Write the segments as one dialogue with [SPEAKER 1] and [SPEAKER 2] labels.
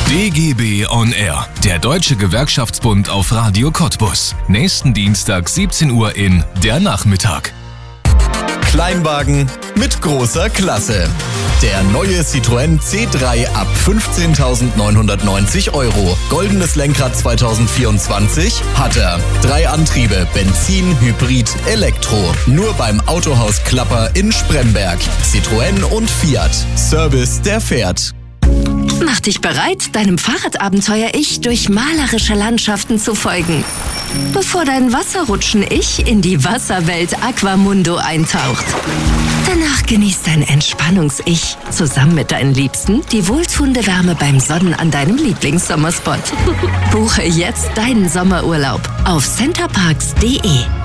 [SPEAKER 1] DGB on Air, der Deutsche Gewerkschaftsbund auf Radio Cottbus. Nächsten Dienstag 17 Uhr in Der Nachmittag.
[SPEAKER 2] Kleinwagen mit großer Klasse. Der neue Citroën C3 ab 15.990 €. Goldenes Lenkrad 2024 hat er. 3 Antriebe, Benzin, Hybrid, Elektro. Nur beim Autohaus Klapper in Spremberg. Citroën und Fiat. Service, der fährt.
[SPEAKER 3] Mach dich bereit, deinem Fahrradabenteuer-Ich durch malerische Landschaften zu folgen. Bevor dein Wasserrutschen-Ich in die Wasserwelt Aquamundo eintaucht. Danach genießt dein Entspannungs-Ich zusammen mit deinen Liebsten die wohltuende Wärme beim Sonnen an deinem Lieblingssommerspot. Buche jetzt deinen Sommerurlaub auf centerparks.de.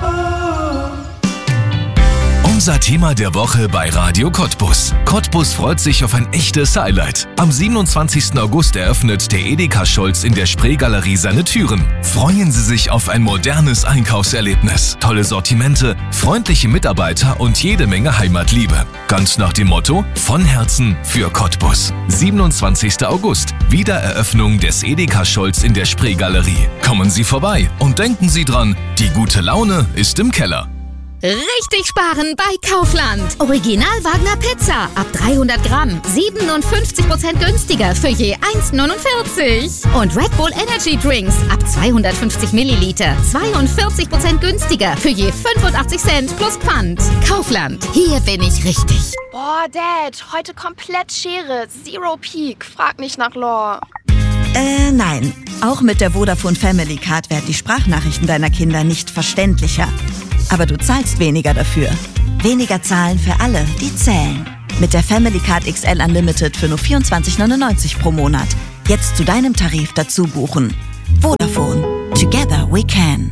[SPEAKER 1] Unser Thema der Woche bei Radio Cottbus. Cottbus freut sich auf ein echtes Highlight. Am 27. August eröffnet der Edeka Scholz in der Spreegalerie seine Türen. Freuen Sie sich auf ein modernes Einkaufserlebnis, tolle Sortimente, freundliche Mitarbeiter und jede Menge Heimatliebe. Ganz nach dem Motto: von Herzen für Cottbus. 27. August, Wiedereröffnung des Edeka Scholz in der Spreegalerie. Kommen Sie vorbei und denken Sie dran, die gute Laune ist im Keller.
[SPEAKER 4] Richtig sparen bei Kaufland. Original Wagner Pizza ab 300 Gramm. 57% günstiger für je 1,49. Und Red Bull Energy Drinks ab 250 Milliliter. 42% günstiger für je 85 Cent plus Pfand. Kaufland. Hier bin ich richtig.
[SPEAKER 5] Boah, Dad, heute komplett Schere. Zero Peak. Frag nicht nach Lore.
[SPEAKER 6] Nein. Auch mit der Vodafone Family Card werden die Sprachnachrichten deiner Kinder nicht verständlicher. Aber du zahlst weniger dafür. Weniger zahlen für alle, die zählen. Mit der Family Card XL Unlimited für nur 24,99 € pro Monat. Jetzt zu deinem Tarif dazu buchen. Vodafone. Together we can.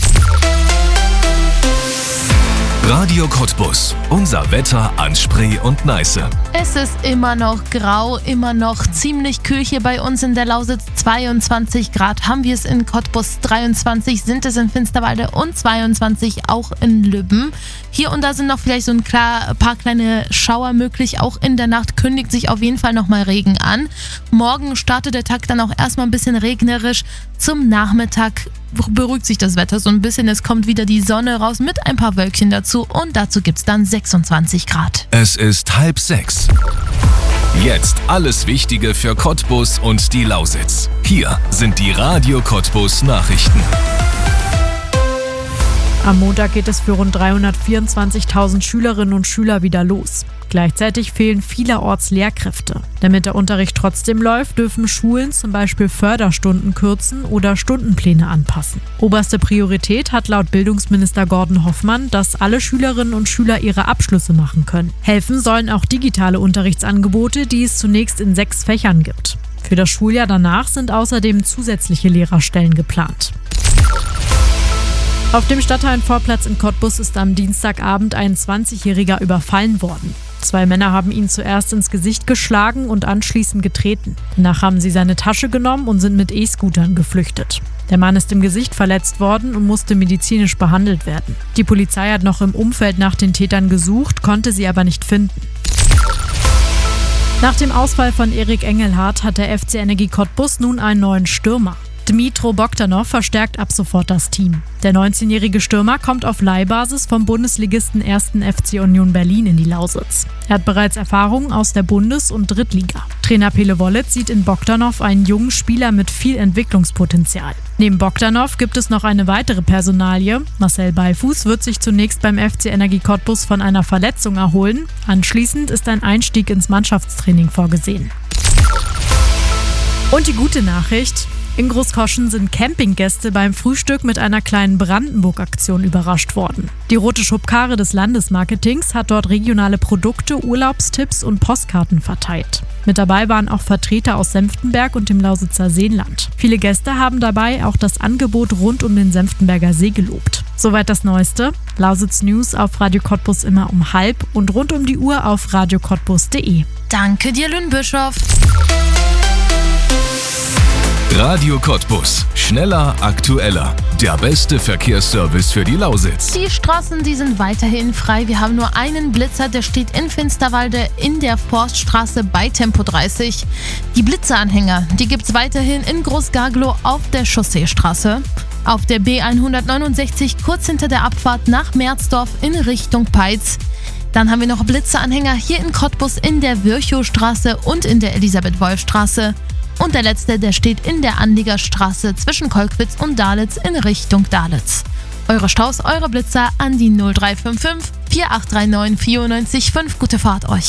[SPEAKER 1] Radio Cottbus. Unser Wetter an Spree und Neiße.
[SPEAKER 7] Es ist immer noch grau, immer noch ziemlich kühl hier bei uns in der Lausitz. 22 Grad haben wir es in Cottbus, 23 sind es in Finsterwalde und 22 auch in Lübben. Hier und da sind noch vielleicht so ein paar kleine Schauer möglich. Auch in der Nacht kündigt sich auf jeden Fall nochmal Regen an. Morgen startet der Tag dann auch erstmal ein bisschen regnerisch. Zum Nachmittag beruhigt sich das Wetter so ein bisschen. Es kommt wieder die Sonne raus mit ein paar Wölkchen dazu und dazu gibt es dann 26 Grad.
[SPEAKER 1] Es ist 5:30. Jetzt alles Wichtige für Cottbus und die Lausitz. Hier sind die Radio Cottbus Nachrichten.
[SPEAKER 8] Am Montag geht es für rund 324.000 Schülerinnen und Schüler wieder los. Gleichzeitig fehlen vielerorts Lehrkräfte. Damit der Unterricht trotzdem läuft, dürfen Schulen zum Beispiel Förderstunden kürzen oder Stundenpläne anpassen. Oberste Priorität hat laut Bildungsminister Gordon Hoffmann, dass alle Schülerinnen und Schüler ihre Abschlüsse machen können. Helfen sollen auch digitale Unterrichtsangebote, die es zunächst in 6 Fächern gibt. Für das Schuljahr danach sind außerdem zusätzliche Lehrerstellen geplant. Auf dem Stadthallenvorplatz in Cottbus ist am Dienstagabend ein 20-Jähriger überfallen worden. 2 Männer haben ihn zuerst ins Gesicht geschlagen und anschließend getreten. Danach haben sie seine Tasche genommen und sind mit E-Scootern geflüchtet. Der Mann ist im Gesicht verletzt worden und musste medizinisch behandelt werden. Die Polizei hat noch im Umfeld nach den Tätern gesucht, konnte sie aber nicht finden. Nach dem Ausfall von Erik Engelhardt hat der FC Energie Cottbus nun einen neuen Stürmer. Dmitro Bogdanov verstärkt ab sofort das Team. Der 19-jährige Stürmer kommt auf Leihbasis vom Bundesligisten 1. FC Union Berlin in die Lausitz. Er hat bereits Erfahrungen aus der Bundes- und Drittliga. Trainer Pele Wollitz sieht in Bogdanov einen jungen Spieler mit viel Entwicklungspotenzial. Neben Bogdanov gibt es noch eine weitere Personalie. Marcel Beifuß wird sich zunächst beim FC Energie Cottbus von einer Verletzung erholen. Anschließend ist ein Einstieg ins Mannschaftstraining vorgesehen. Und die gute Nachricht: In Großkoschen sind Campinggäste beim Frühstück mit einer kleinen Brandenburg-Aktion überrascht worden. Die Rote Schubkarre des Landesmarketings hat dort regionale Produkte, Urlaubstipps und Postkarten verteilt. Mit dabei waren auch Vertreter aus Senftenberg und dem Lausitzer Seenland. Viele Gäste haben dabei auch das Angebot rund um den Senftenberger See gelobt. Soweit das Neueste. Lausitz News auf Radio Cottbus immer um 12:30 und rund um die Uhr auf radiocottbus.de.
[SPEAKER 7] Danke dir, Lynn Bischof.
[SPEAKER 1] Radio Cottbus. Schneller, aktueller. Der beste Verkehrsservice für die Lausitz.
[SPEAKER 7] Die Straßen, die sind weiterhin frei. Wir haben nur einen Blitzer, der steht in Finsterwalde in der Forststraße bei Tempo 30. Die Blitzeranhänger, die gibt's weiterhin in Großgaglow auf der Chausseestraße. Auf der B169 kurz hinter der Abfahrt nach Merzdorf in Richtung Peitz. Dann haben wir noch Blitzeranhänger hier in Cottbus in der Virchowstraße und in der Elisabeth-Wolf-Straße. Und der letzte, der steht in der Anliegerstraße zwischen Kolkwitz und Dalitz in Richtung Dalitz. Eure Staus, eure Blitzer an die 0355 4839 94 5. Gute Fahrt euch.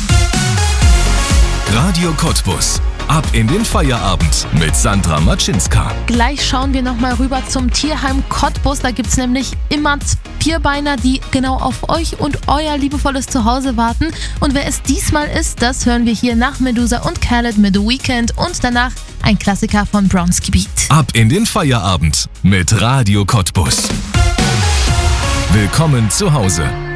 [SPEAKER 1] Radio Cottbus. Ab in den Feierabend mit Sandra Matschinska.
[SPEAKER 7] Gleich schauen wir nochmal rüber zum Tierheim Cottbus. Da gibt es nämlich immer Vierbeiner, die genau auf euch und euer liebevolles Zuhause warten. Und wer es diesmal ist, das hören wir hier nach Medusa und Khaled mit The Weeknd und danach ein Klassiker von Bronski Beat.
[SPEAKER 1] Ab in den Feierabend mit Radio Cottbus. Willkommen zu Hause.